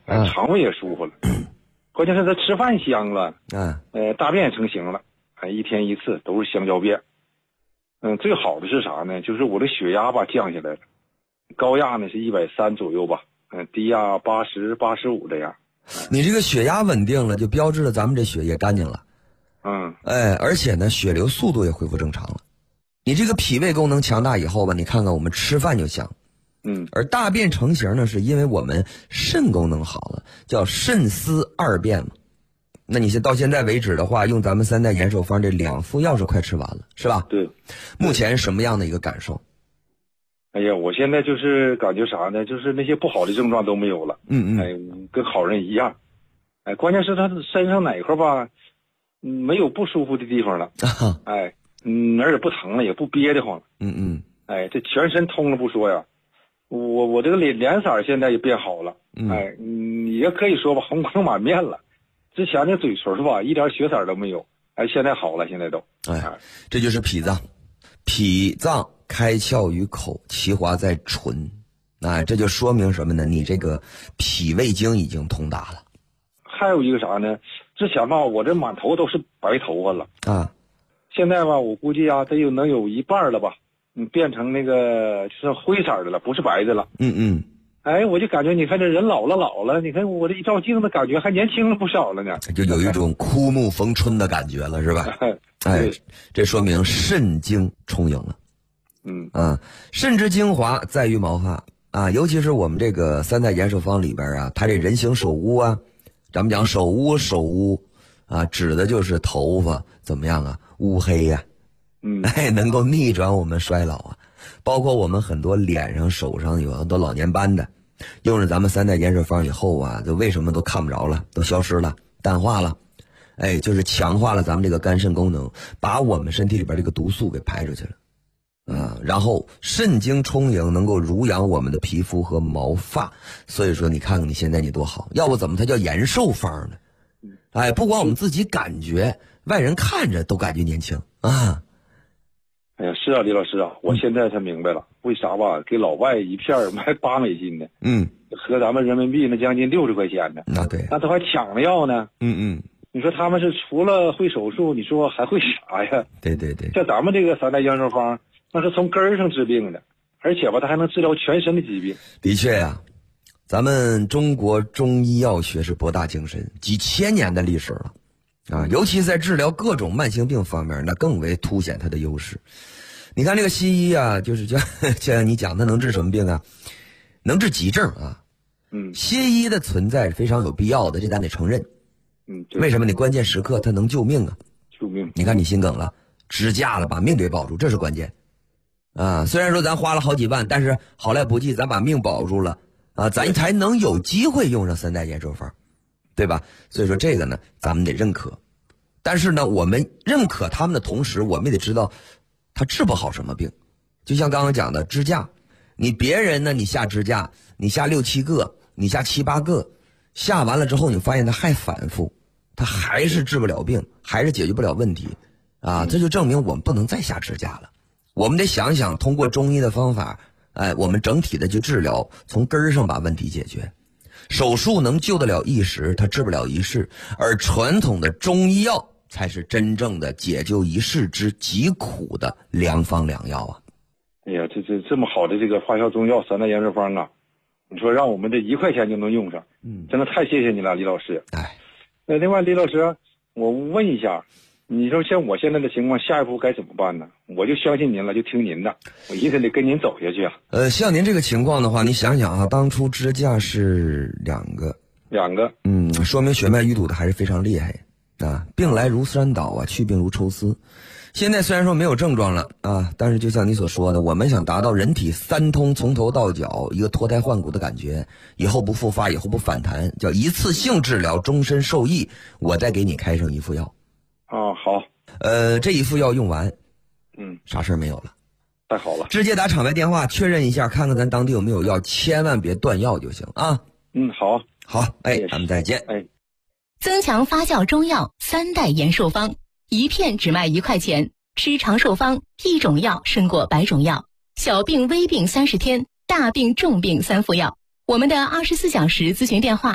肠胃也舒服了，关键是他吃饭香了，大便也成型了，一天一次都是香蕉便。最好的是啥呢？就是我的血压吧降下来了，高压呢是130左右吧，低压80、85这样。 你这个血压稳定了，就标志着咱们这血液干净了。而且呢，血流速度也恢复正常了。你这个脾胃功能强大以后吧，你看看我们吃饭就香。而大便成型呢，是因为我们肾功能好了，叫肾丝二便嘛。那你到现在为止的话，用咱们3代延寿方这2副药是快吃完了，是吧？ 对。 目前什么样的一个感受？ 哎呀，我现在就是感觉啥呢？就是那些不好的症状都没有了。跟好人一样。关键是他身上哪块吧，没有不舒服的地方了。而且不疼了，也不憋得慌了。这全身通了不说呀。我这个脸色现在也变好了，也可以说吧，红光满面了。之前那嘴唇吧，一点血色都没有，现在好了，现在都。 这就是脾脏，脾脏开窍于口，其华在唇，这就说明什么呢？你这个脾胃经已经通达了。 还有一个啥呢？之前吧，我这满头都是白头发了现在吧，我估计得能有一半了吧。变成那个就是灰色的了，不是白的了。我就感觉你看这人老了，你看我这一照镜子，感觉还年轻了不少了呢， 就有一种枯木逢春的感觉了，是吧？这说明肾精充盈了。肾之精华在于毛发尤其是我们这个3代延寿方里边它这人形首乌咱们讲首乌指的就是头发怎么样乌黑能够逆转我们衰老包括我们很多脸上手上有很多老年斑的，用了咱们3代延寿方以后就为什么都看不着了，都消失了，淡化了，就是强化了咱们这个肝肾功能，把我们身体里边这个毒素给排出去了然后肾精充盈，能够濡养我们的皮肤和毛发。所以说你看看你现在你多好，要不怎么它叫延寿方呢？不光我们自己感觉，外人看着都感觉年轻是李老师我现在才明白了，为啥吧给老外一片卖8美金呢？合咱们人民币那将近60块钱呢。 对， 那都还抢着要呢。你说他们是除了会手术，你说还会啥呀？ 对， 像咱们这个3代延寿方，那是从根儿上治病的，而且吧，它还能治疗全身的疾病。 的确咱们中国中医药学是博大精深，几千年的历史了尤其在治疗各种慢性病方面，那更为凸显它的优势。你看这个西医就是就像你讲，它能治什么病能治急症西医的存在是非常有必要的，这咱得承认。为什么？你关键时刻它能救命救命！ 你看你心梗了，支架了，把命给保住，这是关键虽然说咱花了好几万，但是好赖不济，咱把命保住了咱才能有机会用上3代延寿方，对吧？所以说这个呢，咱们得认可。但是呢，我们认可他们的同时，我们也得知道他治不好什么病。就像刚刚讲的支架，你别人呢，你下支架，你下6、7个，你下7、8个，下完了之后，你发现他还反复，他还是治不了病，还是解决不了问题这就证明我们不能再下支架了。我们得想想通过中医的方法我们整体的去治疗，从根儿上把问题解决。手术能救得了一时，它治不了一世，而传统的中医药才是真正的解救一世之疾苦的良方良药哎呀，这么好的这个发酵中药3代延寿方你说让我们这1块钱就能用上，真的太谢谢你了，李老师。另外李老师，我问一下，你说像我现在的情况，下一步该怎么办呢？我就相信您了，就听您的，我一定得跟您走下去像您这个情况的话，你想想当初支架是2个，说明血脉淤堵的还是非常厉害病来如山倒去病如抽丝。现在虽然说没有症状了但是就像你所说的，我们想达到人体3通，从头到脚一个脱胎换骨的感觉，以后不复发，以后不反弹，叫一次性治疗，终身受益。我再给你开上1副药好这1副药用完啥事儿没有了， 太好了。 直接打场外电话确认一下，看看咱当地有没有药，千万别断药就行好咱们再见。 增强发酵中药3代延寿方，1片只卖1块钱，吃长寿方，1种药胜过100种药，小病微病30天，大病重病3副药。我们的24小时咨询电话